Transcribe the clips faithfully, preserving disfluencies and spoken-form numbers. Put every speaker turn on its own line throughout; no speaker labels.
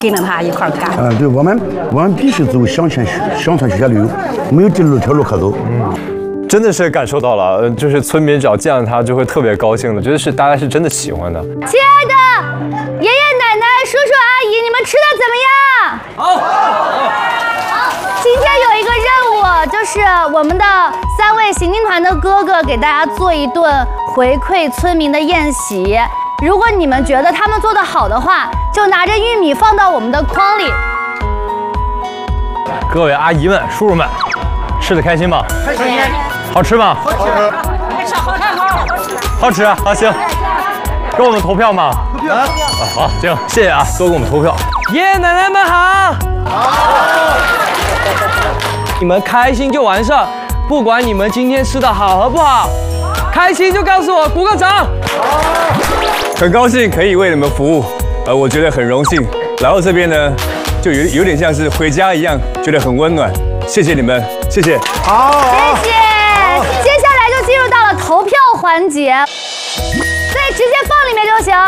跟着他一块干。
嗯，对我们我们必须走乡村乡村学校旅游，没有这路条路可走。嗯。
真的是感受到了，就是村民只要见到他就会特别高兴的，觉得是大家是真的喜欢的。亲
爱的爷爷奶奶、叔叔阿姨，你们吃的怎么样？好。好。今天有一个任务，就是我们的三位行进团的哥哥给大家做一顿回馈村民的宴席。如果你们觉得他们做得好的话，就拿着玉米放到我们的筐里。
各位阿姨们、叔叔们，吃得开心吗？开心。 好吃吗？好吃，好看好，好吃，好行，给我们投票吗？投票，啊好，行，谢谢啊，多给我们投票。
爷爷奶奶们好，好，你们开心就完事儿，不管你们今天吃的好和不好，开心就告诉我，鼓个掌。
很高兴可以为你们服务，呃，我觉得很荣幸，来到这边呢，就有有点像是回家一样，觉得很温暖。谢谢你们，谢谢。
好，
谢谢。 接下来就进入到了投票环节，所以直接放里面就行，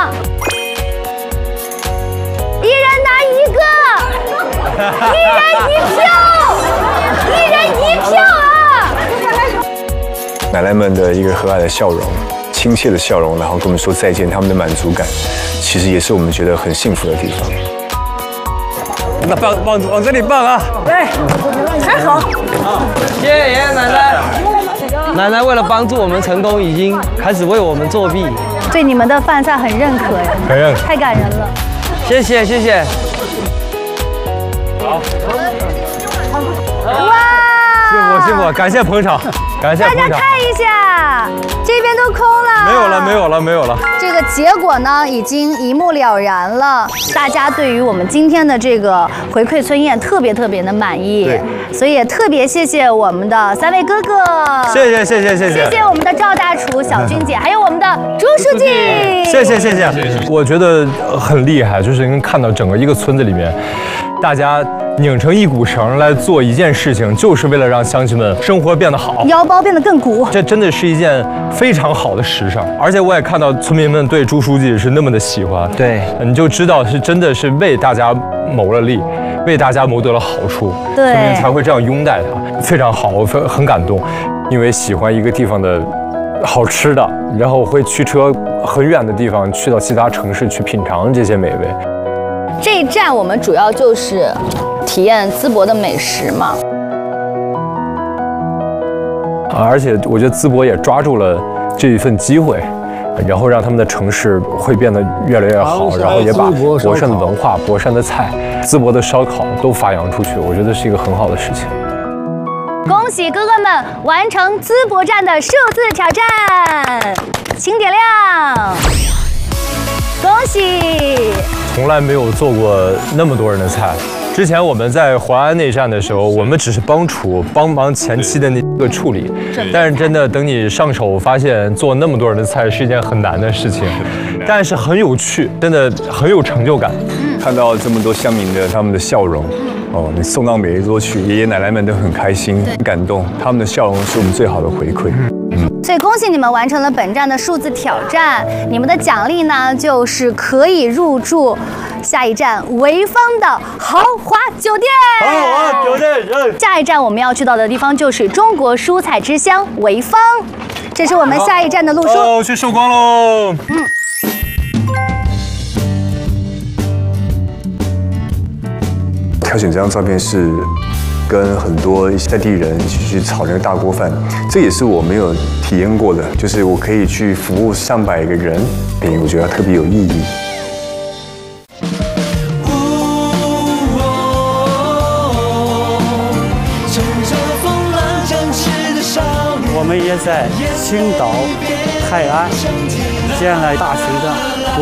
一人拿一个，一人一票，一人一票啊！
奶奶们的一个和蔼的笑容，亲切的笑容，然后跟我们说再见，他们的满足感，其实也是我们觉得很幸福的地方。那放往往这里放啊！
对，还好。
谢谢爷爷奶奶。 奶奶为了帮助我们成功，已经开始为我们作弊。
对你们的饭菜很认可呀，
很认可，
太感人了。
谢谢谢谢。
好。
哇！
辛苦辛苦，感谢捧场，感谢捧场。
大家看一下，这边都空了。
没有了，没有了，没有了。
这个结果呢，已经一目了然了。大家对于我们今天的这个回馈村宴特别特别的满意，
对，
所以也特别谢谢我们的三位哥哥，
谢谢谢谢谢谢，
谢谢我们的赵大厨、小军姐，还有我们的朱书记，
谢谢谢谢。我觉得很厉害，就是能看到整个一个村子里面，大家拧成一股绳来做一件事情，就是为了让乡亲们生活变得好，
腰包变得更鼓。
这真的是一件非常好的时尚，而且我也看到村民们对朱书记是那么的喜欢，
对，
你就知道是真的是为大家谋了利，为大家谋得了好处，
对，
村民才会这样拥戴他，非常好，我很很感动，因为喜欢一个地方的好吃的，然后会驱车很远的地方去到其他城市去品尝这些美味。
这一站我们主要就是体验淄博的美食嘛。
啊，而且我觉得淄博也抓住了这一份机会，然后让他们的城市会变得越来越好，然后也把博山的文化、博山的菜、淄博的烧烤都发扬出去，我觉得是一个很好的事情。
恭喜哥哥们完成淄博站的数字挑战，请点亮！恭喜！
从来没有做过那么多人的菜。之前我们在淮安那站的时候，我们只是帮厨，帮忙前期的那个处理。但是真的，等你上手，发现做那么多人的菜是一件很难的事情，但是很有趣，真的很有成就感。
看到这么多乡民的他们的笑容，哦，你送到每一桌去，爷爷奶奶们都很开心、很感动，他们的笑容是我们最好的回馈。
嗯，所以恭喜你们完成了本站的数字挑战，你们的奖励呢就是可以入住下一站潍坊的豪华酒店。
豪华酒店，
下一站我们要去到的地方就是中国蔬菜之乡潍坊，这是我们下一站的路书。
哦，去寿光喽。嗯。
挑选这张照片是跟很多在地人一起去炒那个大锅饭，这也是我没有体验过的，就是我可以去服务上百个人，哎，我觉得特别有意义。
我们也在青岛、泰安建了大型的